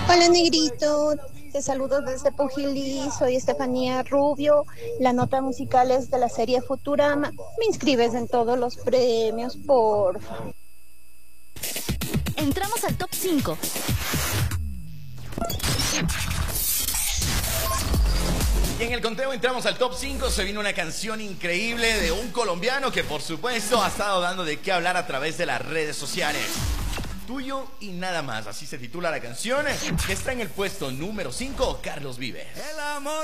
Hola Negrito, te saludo desde Pujilí, soy Estefanía Rubio, la nota musical es de la serie Futurama, me inscribes en todos los premios, porfa. Entramos al top 5. Y en el conteo entramos al top 5. Se vino una canción increíble de un colombiano que por supuesto ha estado dando de qué hablar a través de las redes sociales. Tuyo y nada más, así se titula la canción, que está en el puesto número 5, Carlos Vives. El amor